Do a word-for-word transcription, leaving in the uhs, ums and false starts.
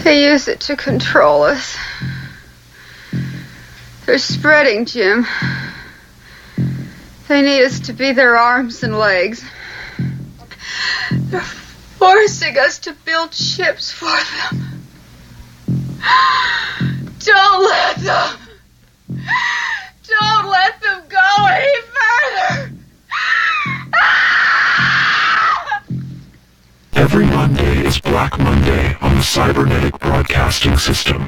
They use it to control us. They're spreading, Jim. They need us to be their arms and legs. They're forcing us to build ships for them. Don't let them. Don't let them go any further. Every Monday is Black Monday on the Cybernetic Broadcasting System.